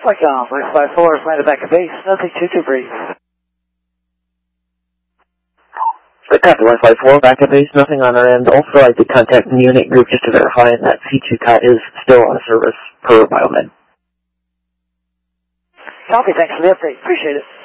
like 554 is landed back at base. Nothing too brief. Copy 154, back at base, nothing on our end. Also, I did contact the unit group just to verify that C2 COT is still on service per Biomed. Copy, thanks for the update. Appreciate it.